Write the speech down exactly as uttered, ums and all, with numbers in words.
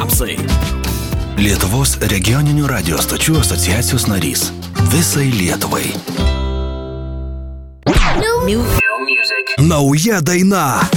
rapsai. Lietuvos regioninių radio stočių asociacijos narys. Visai Lietuvai. New, new music. Nauja daina.